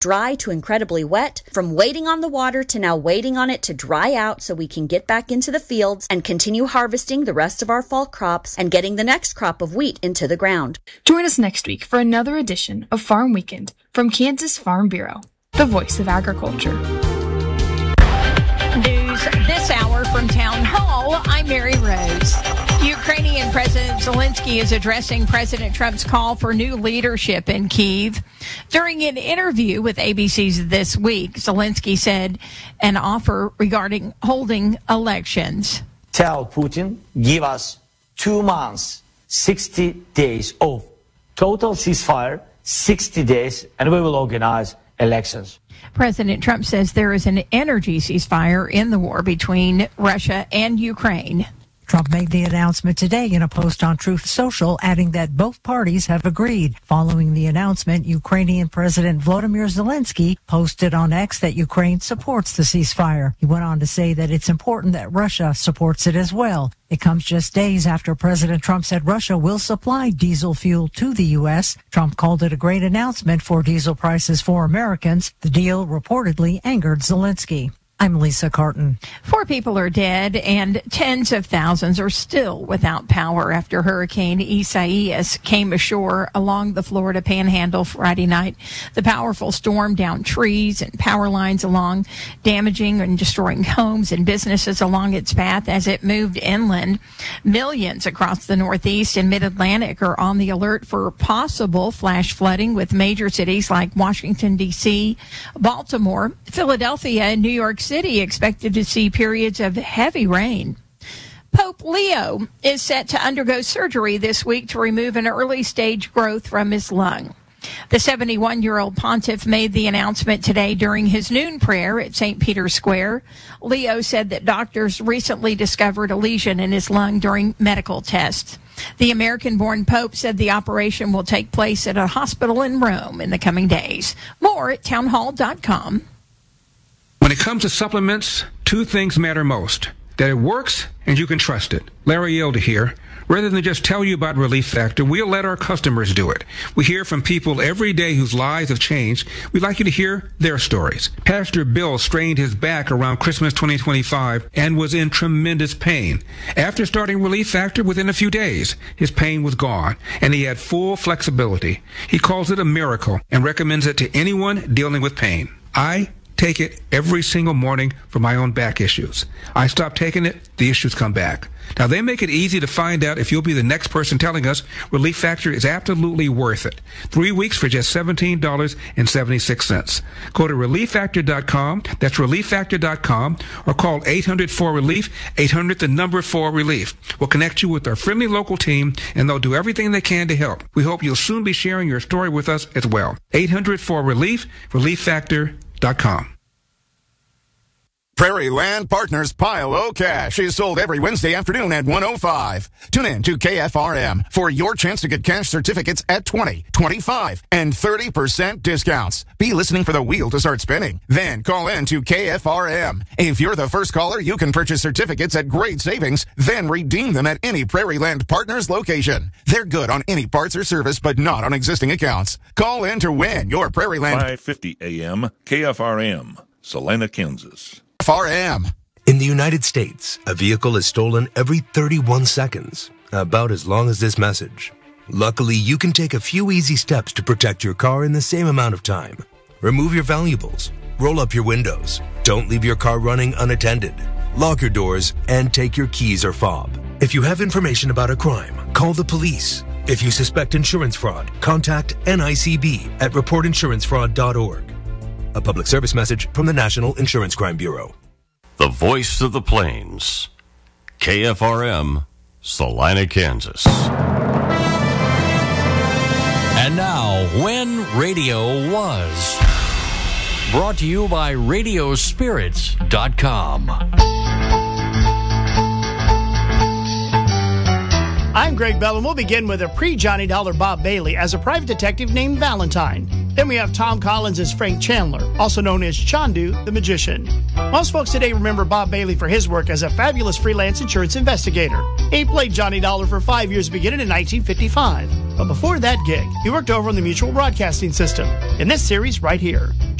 dry to incredibly wet, from waiting on the water to now waiting on it to dry out so we can get back into the fields and continue harvesting the rest of our fall crops and getting the next crop of wheat into the ground. Join us next week for another edition of Farm Weekend from Kansas Farm Bureau, the voice of agriculture. News this hour from Town Hall. I'm Mary Rose. Ukrainian President Zelensky is addressing President Trump's call for new leadership in Kyiv. During an interview with ABC's This Week, Zelensky said an offer regarding holding elections. Tell Putin, give us 2 months, 60 days of total ceasefire, 60 days, and we will organize elections. President Trump says there is an energy ceasefire in the war between Russia and Ukraine. Trump made the announcement today in a post on Truth Social, adding that both parties have agreed. Following the announcement, Ukrainian President Volodymyr Zelensky posted on X that Ukraine supports the ceasefire. He went on to say that it's important that Russia supports it as well. It comes just days after President Trump said Russia will supply diesel fuel to the U.S. Trump called it a great announcement for diesel prices for Americans. The deal reportedly angered Zelensky. I'm Lisa Carton. 4 people are dead and tens of thousands are still without power after Hurricane Isaias came ashore along the Florida Panhandle Friday night. The powerful storm downed trees and power lines along, damaging and destroying homes and businesses along its path as it moved inland. Millions across the Northeast and Mid-Atlantic are on the alert for possible flash flooding, with major cities like Washington, D.C., Baltimore, Philadelphia, and New York City expected to see periods of heavy rain. Pope Leo is set to undergo surgery this week to remove an early-stage growth from his lung. The 71-year-old pontiff made the announcement today during his noon prayer at St. Peter's Square. Leo said that doctors recently discovered a lesion in his lung during medical tests. The American-born Pope said the operation will take place at a hospital in Rome in the coming days. More at townhall.com. When it comes to supplements, 2 things matter most: that it works and you can trust it. Larry Yelda here. Rather than just tell you about Relief Factor, we'll let our customers do it. We hear from people every day whose lives have changed. We'd like you to hear their stories. Pastor Bill strained his back around Christmas 2025 and was in tremendous pain. After starting Relief Factor, within a few days, his pain was gone, and he had full flexibility. He calls it a miracle and recommends it to anyone dealing with pain. I take it every single morning for my own back issues. I stop taking it, the issues come back. Now, they make it easy to find out if you'll be the next person telling us Relief Factor is absolutely worth it. 3 weeks for just $17.76. Go to ReliefFactor.com. That's ReliefFactor.com, or call 800-4RELIEF, 800-4RELIEF. We'll connect you with our friendly local team, and they'll do everything they can to help. We hope you'll soon be sharing your story with us as well. 800-4RELIEF, ReliefFactor.com. Prairie Land Partners Pile O Cash is sold every Wednesday afternoon at 1:05. Tune in to KFRM for your chance to get cash certificates at 20, 25, and 30% discounts. Be listening for the wheel to start spinning. Then call in to KFRM. If you're the first caller, you can purchase certificates at great savings, then redeem them at any Prairie Land Partners location. They're good on any parts or service, but not on existing accounts. Call in to win your Prairie Land. 5:50 a.m. KFRM, Salina, Kansas. KFRM. In the United States, a vehicle is stolen every 31 seconds, about as long as this message. Luckily, you can take a few easy steps to protect your car in the same amount of time. Remove your valuables, roll up your windows, don't leave your car running unattended, lock your doors, and take your keys or fob. If you have information about a crime, call the police. If you suspect insurance fraud, contact NICB at reportinsurancefraud.org. A public service message from the National Insurance Crime Bureau. The voice of the plains. KFRM, Salina, Kansas. And now, When Radio Was. Brought to you by Radiospirits.com. I'm Greg Bell, and we'll begin with a pre-Johnny Dollar Bob Bailey as a private detective named Valentine. Then we have Tom Collins as Frank Chandler, also known as Chandu the Magician. Most folks today remember Bob Bailey for his work as a fabulous freelance insurance investigator. He played Johnny Dollar for 5 years beginning in 1955. But before that gig, he worked over on the Mutual Broadcasting System in this series right here.